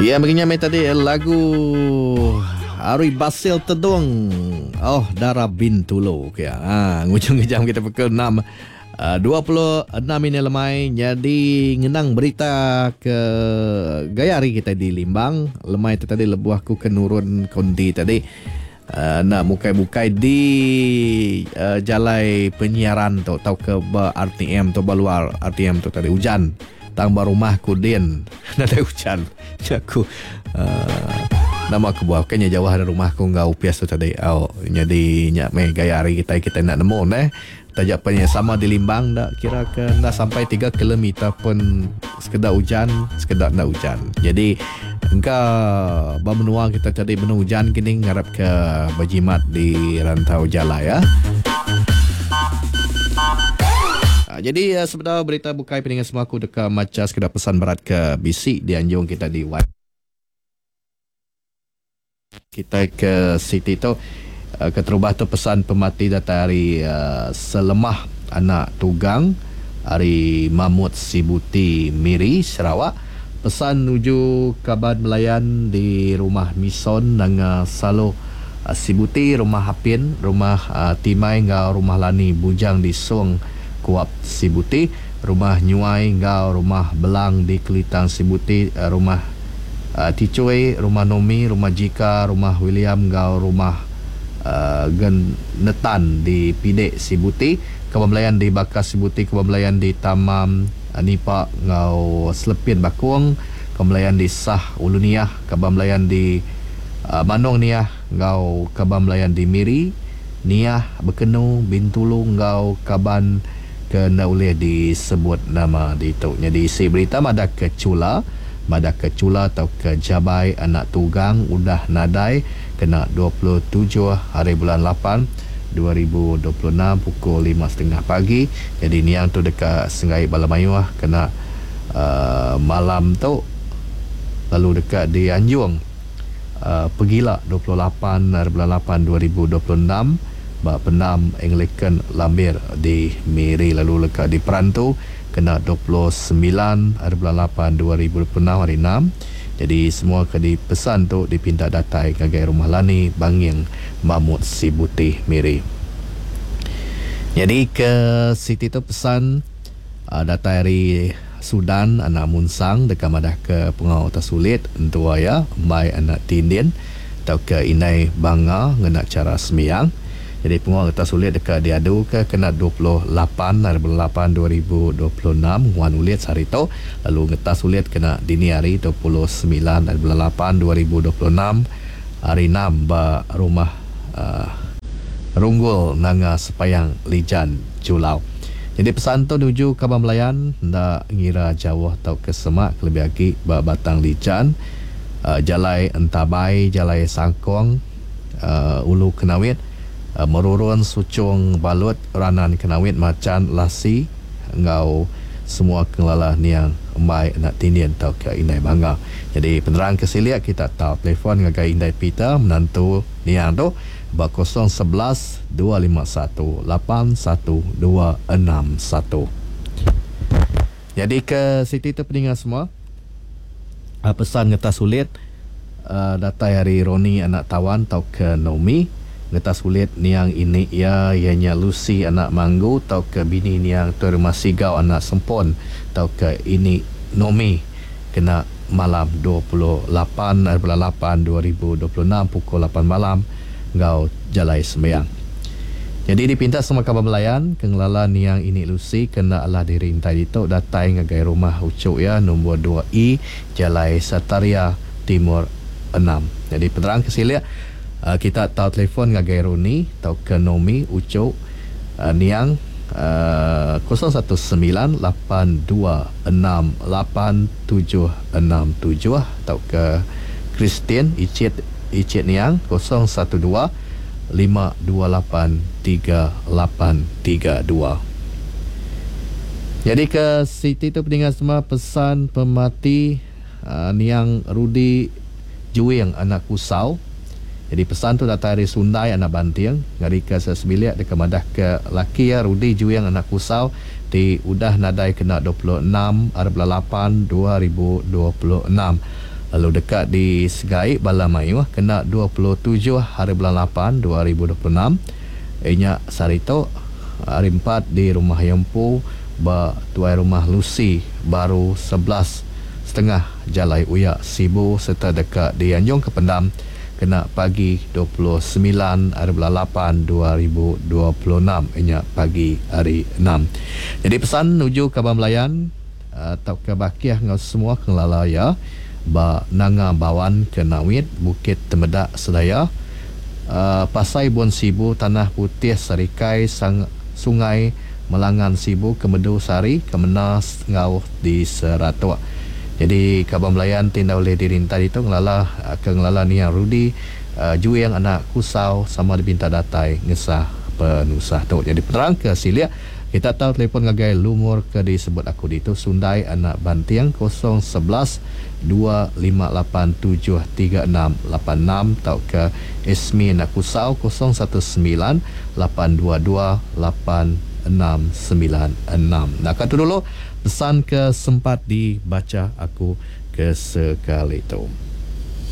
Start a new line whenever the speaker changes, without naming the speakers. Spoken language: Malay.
Ya, begini tadi lagu Ari Basil Tedung. Oh, Dara Bintulo. Okay. Ngujung jam kita pukul 6. 26 ini lemai. Jadi ngenang berita ke Gayari kita di Limbang. Lemai itu tadi lebuh aku ke Nurun Kondi tadi. Nak bukai-bukai di jalai penyiaran tu tau ke RTM tu baluar RTM tu tadi hujan tambah rumahku din ada hujan aku nama aku buat kayaknya jauh ada rumahku enggak upias tu tadi jadi nyak me Gayari kita nak nemu tajapannya sama di Limbang dak kira ke dah sampai 3 km pun sekedar hujan sekedar nak hujan jadi engkau bamenua kita tadi benu hujan kini ngarap ke Bajimat di Rantau Jala ya. Jadi sebenarnya berita bukai peningan semua aku dekat macam sekedar pesan berat ke BC di Anjung kita di Wat. Kita ke City tu keterubah tu pesan pemati data hari Selemah anak Tugang hari Mamut Sibuti Miri Sarawak. Pesan nuju Kaban Melayan di rumah Mison dengan Salo Sibuti, rumah Hapin, rumah Timai ngau rumah Lani Bujang di Song Kuap Sibuti, rumah Nyuai ngau rumah Belang di Kelitang Sibuti, rumah Ticoy, rumah Nomi, rumah Jika, rumah William ngau rumah Genetan di Pidek Sibuti, Kaban Melayan di Bakas Sibuti, Kaban Melayan di Tamam Nipa ngau Selepin Bakung, Kaban di Sah Uluniah, Kaban Melayan di Manong Niah ngau Kaban Melayan di Miri Niah Bekenu Bintulu ngau Kaban kena boleh disebut nama di tu. Jadi si berita mada ke Cula atau ke Jabai anak Tugang udah nadai kena 27 hari bulan 8 2026 pukul 5.30 pagi. Jadi ni yang tu dekat Sengai Balamayuah kena malam tu. Lalu dekat di Anjung Pegila 28 hari bulan 8 2026 Penam Anglican Lambir di Miri. Lalu dekat di Perantu kena 29 hari bulan 8 2026 hari 6. Jadi semua ke dipesan tu dipinta datai kagai rumah Lani Banging Mamut Sibuti Miri. Jadi ke Siti tu pesan datai dari Sudan anak Munsang dekat madah ke Pengau Tasulit entua ya mai anak Tindin atau ke Inai Banga ngena cara semiyang. Jadi Pengau Tasulit dekat diadu ke kena 28 hari bulan 8 2026 nguan ulit hari tu. Lalu ngetas ulit kena dini hari 29 hari bulan 8 2026 hari 6 ba rumah Runggul nanga Sepayang Lijan Julau. Jadi pesan tu menuju Kaban Melayan ndak ngira jauh atau ke Semak lebih lagi ba Batang Lijan Jalai Entabai Jalai Sangkong Ulu Kenawit Merurun Sucung Balut Ranan Kenawit Macan Lasi ngau semua kelala niang mai nak tinian tau ke Indai Bangga. Jadi penerang kesiliak kita tahu telefon ngagai Indai Peter menantu niang tu ba 011 251 81261. Jadi ke Siti tu peningan semua pesan ngetas sulit datai hari Roni anak tawan tau ke Nomi ngetas sulit niang ini ianya Lucy anak Manggu tau ke bini niang Termasigau anak Sempon tau ke ini Nomi kena malam 28 hari bulan 8 2026 pukul 8 malam ngau Jalai Sembayang. Jadi dipinta semua Kaban Melayan kengelala niang ini Lucy kena alah dirintai itu datai ngagai rumah Ucuk ya nombor 2I Jalai Sataria Timur 6. Jadi penerang kesilia kita tahu telefon ngagai Roni tau ke Nomi Ucuk niang 019826877 tau ke Christine Icit niang 0125283832. Jadi ke Siti tu peningan semua pesan pemati niang Rudi Juing anak Kusau. Jadi pesan tu datang dari Sundai anak Banting ngari ke sesembilik dekat madah ke laki ya Rudi Juing anak Kusau di udah nadai kena 26 hari bulan 8 2026 Lalu dekat di Segaik Balamayu kena 27 hari bulan 8 2026. Inya Sarito hari 4 di Rumah Yempu ba tuai rumah Lucy baru 11 setengah Jalai Uyak Sibu, serta dekat di Anjong Kependam kena pagi 29 hari bulan 8 2026. Inya pagi hari 6. Jadi pesan nuju Kabar Melayan atau ke Bakiah ngau semua kenlalaya ba Nanga Bawan ke Nawit Bukit Temedak Sedaya, Pasai Bon Sibu Tanah Putih Sarikai Sungai Melangan Sibu Kemedu Sari Kemenas ngau di Seratua. Jadi Kabar Melayan tindak oleh dirinta itu ngelala ke ngelala ni yang Rudi Juang anak Kusau sama dibinta datai ngesah penusah tu. Jadi penerang ke silia kita tahu telefon ngagai lumur ke disebut aku di itu Sundai anak Bantiang 011 25873686 tau ke Ismi anak Kusau 019 822 8696. Nah kata dulu pesan ke sempat dibaca aku ke sekali itu.